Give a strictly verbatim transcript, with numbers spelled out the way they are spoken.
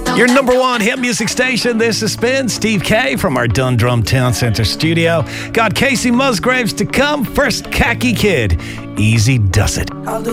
Your number one hit music station. This is Spin. Steve K from our Dundrum Town Centre studio. Got Casey Musgraves to come. First, Khaki Kid. Easy does it.